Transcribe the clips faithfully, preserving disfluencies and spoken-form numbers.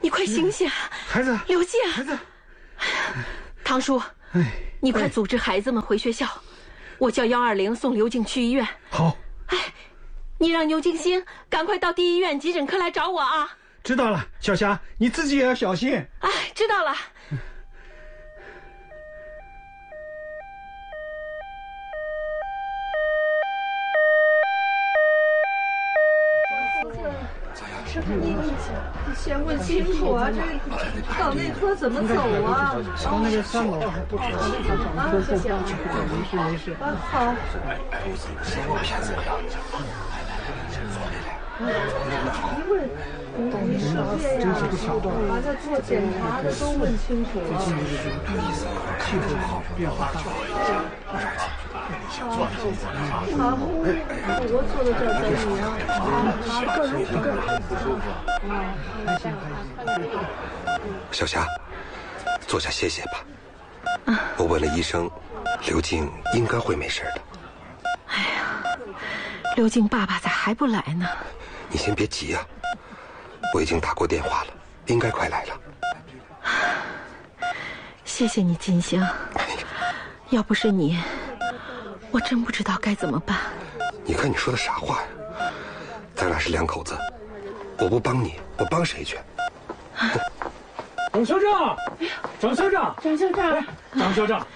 你快醒醒！ 孩子， 刘静， 孩子， 唐叔，哎，你快组织孩子们回学校，我叫幺二零送刘静去医院。 好。 哎，你让牛静心赶快到第一医院急诊科来找我啊！ 知道了，小霞，你自己也要小心。 哎，知道了。 你你先问清楚啊，这到内科怎么走啊？ 到那个三楼。 啊，谢谢。 没事没事。 啊，好。因为你是这样，把他做检查的都问清楚了。 气候好，变化大。 好，好，我坐在这儿等你啊。好，各种各种。小霞，坐下歇歇吧。我问了医生，刘静应该会没事的。 哎呀，刘静爸爸咋还不来呢？ 你先别急啊，我已经打过电话了，应该快来了。 谢谢你，金星。要不是你，我真不知道该怎么办。 你看你说的啥话呀？咱俩是两口子，我不帮你，我帮谁去？ 张校长，张校长， 张校长， 张校长，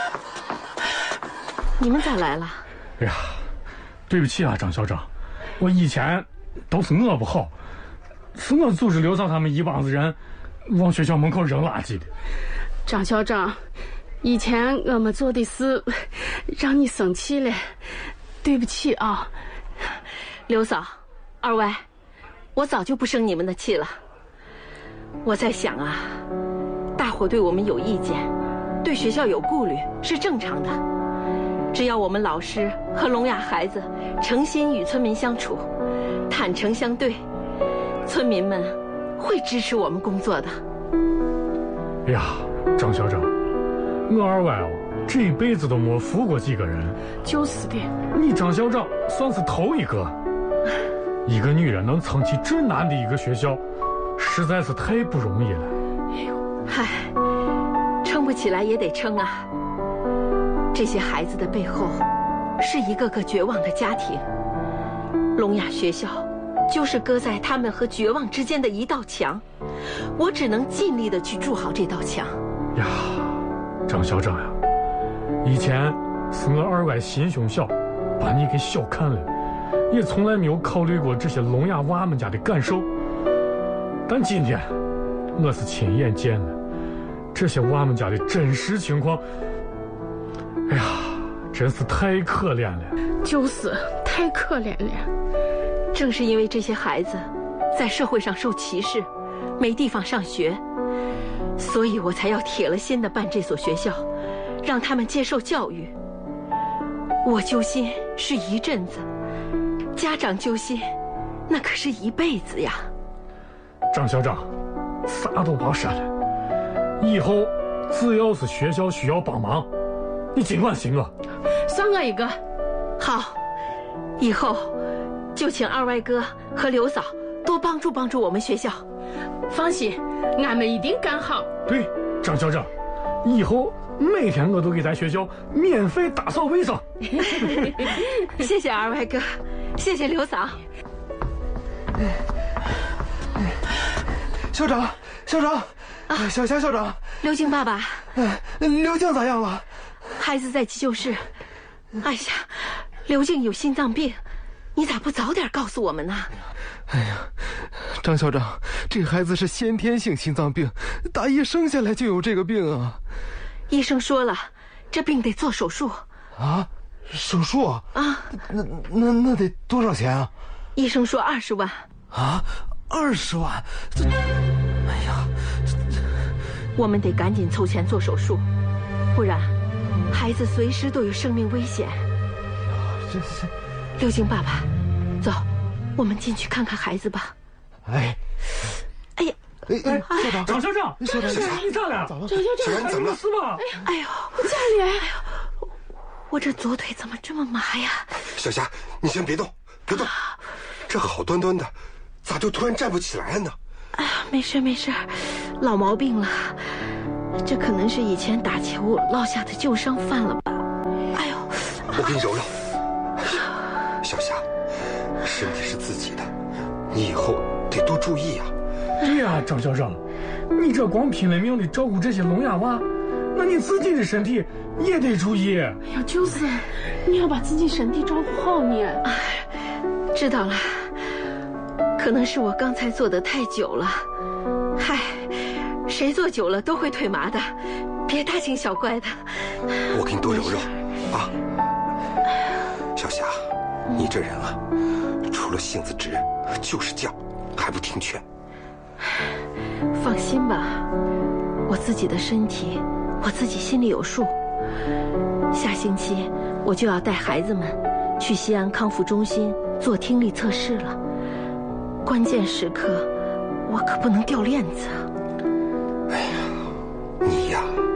你们咋来了？ 哎呀，对不起啊，张校长，我以前都是我不好，是我组织刘嫂他们一帮子人往学校门口扔垃圾的。 张校长，以前我们做的事让你生气了，对不起啊。 刘嫂，二歪，我早就不生你们的气了。我在想啊，大伙对我们有意见，对学校有顾虑是正常的。只要我们老师和聋哑孩子诚心与村民相处，坦诚相对，村民们会支持我们工作的。 哎呀，张校长，我二歪哦，这辈子都没服过几个人。 就是的， 你张校长算是头一个。一个女人能撑起这难的一个学校，实在是太不容易了。 哎呦，嗨，撑不起来也得撑啊。这些孩子的背后，是一个个绝望的家庭。聋哑学校就是搁在他们和绝望之间的一道墙，我只能尽力的去筑好这道墙。 呀，张校长呀，以前是我二歪心胸小，把你给小看了，也从来没有考虑过这些聋哑娃们家的感受。但今天，我是亲眼见了这些娃们家的真实情况。哎呀，真是太可怜了。 就是太可怜了。 正是因为这些孩子在社会上受歧视，没地方上学，所以我才要铁了心的办这所学校，让他们接受教育。我揪心是一阵子，家长揪心那可是一辈子呀。 张校长，啥都别说了，以后只要是学校需要帮忙，你尽管寻我。 算我一个。 好，以后就请二歪哥和刘嫂多帮助帮助我们学校。 放心，俺们一定干好。 对，张校长，以后每天我都给咱学校免费打扫卫生。 谢谢二歪哥，谢谢刘嫂。 校长，校长，啊、小霞校长， 刘静爸爸， 哎，刘静咋样了？ 孩子在急救室。哎呀，刘静有心脏病，你咋不早点告诉我们呢？ 哎呀，张校长，这孩子是先天性心脏病，打一生下来就有这个病啊。 医生说了，这病得做手术。 啊？手术啊？ 啊？ 那那那得多少钱啊？ 医生说二十万。 啊？二十万？这，哎呀，这我们得赶紧凑钱做手术，不然孩子随时都有生命危险。 这这， 刘静爸爸，走，我们进去看看孩子吧。 哎， 哎呀， 哎哎，校长， 张校长， 校长， 你咋了？ 咋了？ 张校长， 怎么了？ 是吧？ 哎呦， 家里，哎呦，我这左腿怎么这么麻呀？ 小霞，你先别动，别动，这好端端的，咋就突然站不起来了呢？ 哎呀，没事没事，老毛病了，这可能是以前打球落下的旧伤犯了吧。哎呦， 我给你揉揉。小霞，身体是自己的，你以后得多注意啊。 对呀，张校长，你这光拼了命的照顾这些聋哑娃，那你自己的身体也得注意。 哎呀，就是，你要把自己身体照顾好呢。 哎，知道了，可能是我刚才坐得太久了。嗨，谁坐久了都会腿麻的，别大惊小怪的。 我给你多揉揉，啊。小霞，你这人啊，除了性子直，就是犟，还不听劝。 放心吧，我自己的身体，我自己心里有数。下星期我就要带孩子们去西安康复中心做听力测试了，关键时刻我可不能掉链子啊。 哎呀，你呀